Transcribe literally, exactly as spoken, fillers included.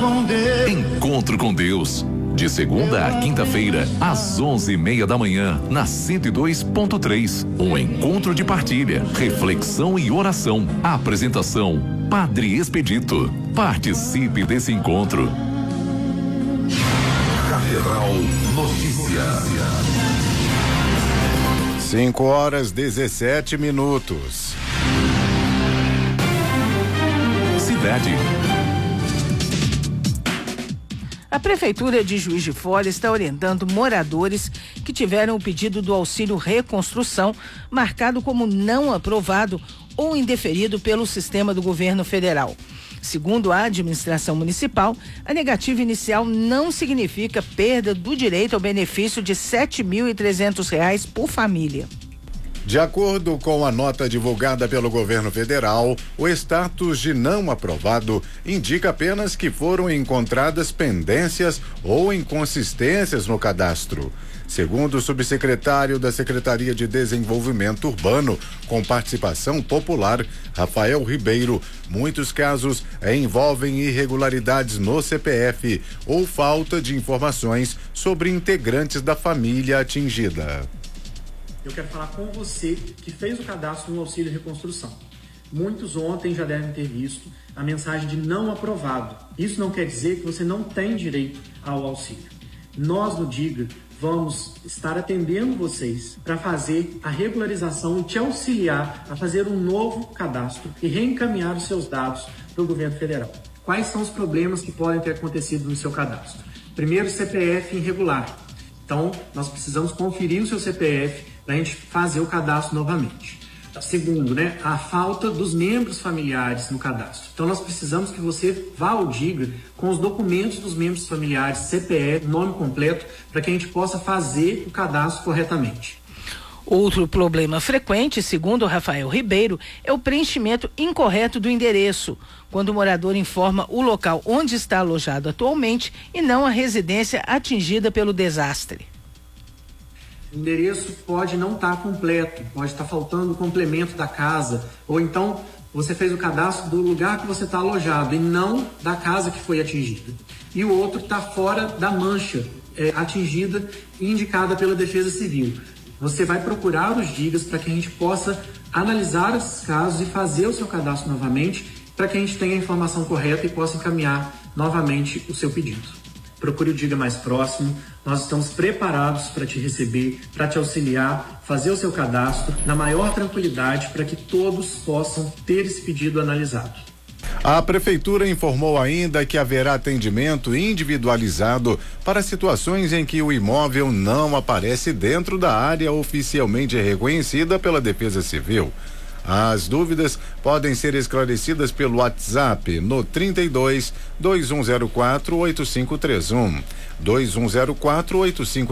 com Deus. Encontro com Deus. De segunda a quinta-feira, às onze e meia da manhã, na cento e dois ponto três. Um encontro de partilha, reflexão e oração. Apresentação: Padre Expedito. Participe desse encontro. Catedral Notícias. cinco horas dezessete minutos. Cidade. A Prefeitura de Juiz de Fora está orientando moradores que tiveram o pedido do auxílio reconstrução marcado como não aprovado ou indeferido pelo sistema do governo federal. Segundo a administração municipal, a negativa inicial não significa perda do direito ao benefício de sete mil e trezentos reais por família. De acordo com a nota divulgada pelo governo federal, o status de não aprovado indica apenas que foram encontradas pendências ou inconsistências no cadastro. Segundo o subsecretário da Secretaria de Desenvolvimento Urbano, com participação popular, Rafael Ribeiro, muitos casos envolvem irregularidades no C P F ou falta de informações sobre integrantes da família atingida. Eu quero falar com você que fez o cadastro no auxílio reconstrução. Muitos ontem já devem ter visto a mensagem de não aprovado. Isso não quer dizer que você não tem direito ao auxílio. Nós no Diga vamos estar atendendo vocês para fazer a regularização e te auxiliar a fazer um novo cadastro e reencaminhar os seus dados para o governo federal. Quais são os problemas que podem ter acontecido no seu cadastro? Primeiro, C P F irregular. Então, nós precisamos conferir o seu C P F para a gente fazer o cadastro novamente. Segundo, né, a falta dos membros familiares no cadastro. Então, nós precisamos que você vá ao Diga com os documentos dos membros familiares, C P F, nome completo, para que a gente possa fazer o cadastro corretamente. Outro problema frequente, segundo Rafael Ribeiro, é o preenchimento incorreto do endereço, quando o morador informa o local onde está alojado atualmente e não a residência atingida pelo desastre. O endereço pode não estar completo, pode estar faltando o complemento da casa, ou então você fez o cadastro do lugar que você está alojado e não da casa que foi atingida. E o outro está fora da mancha é, atingida e indicada pela Defesa Civil. Você vai procurar os Digas para que a gente possa analisar esses casos e fazer o seu cadastro novamente, para que a gente tenha a informação correta e possa encaminhar novamente o seu pedido. Procure o Diga mais próximo, nós estamos preparados para te receber, para te auxiliar, fazer o seu cadastro na maior tranquilidade para que todos possam ter esse pedido analisado. A Prefeitura informou ainda que haverá atendimento individualizado para situações em que o imóvel não aparece dentro da área oficialmente reconhecida pela Defesa Civil. As dúvidas podem ser esclarecidas pelo WhatsApp no trinta e dois, dois um zero quatro, oito cinco três um, dois um zero quatro, oito cinco